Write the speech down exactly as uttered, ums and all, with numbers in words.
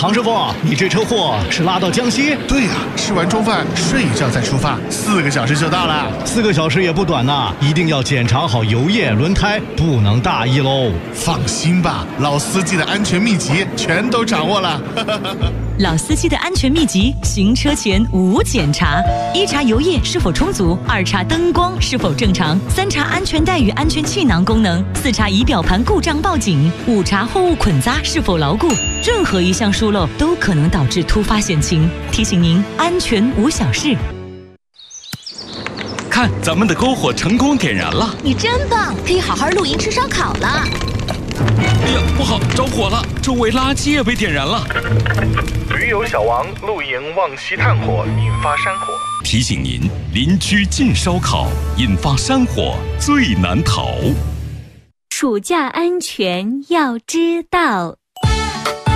唐师傅，你这车祸是拉到江西？ 对呀、啊，吃完中饭睡一觉再出发，四个小时就到了。 四个小时也不短呐，一定要检查好油液、轮胎，不能大意喽。 放心吧，老司机的安全秘籍全都掌握了。 老司机的安全秘籍，行车前无检查：一查油液是否充足，二查灯光是否正常，三查安全带与安全气囊功能，四查仪表盘故障报警，五查货物捆扎是否牢固。任何一项疏漏都可能导致突发险情，提醒您安全无小事。 看，咱们的篝火成功点燃了！ 你真棒，可以好好露营吃烧烤了。 哎呀，不好，着火了！周围垃圾也被点燃了。 驴友小王露营忘期炭火，引发山火。 提醒您，邻居禁烧烤，引发山火最难逃。 暑假安全要知道。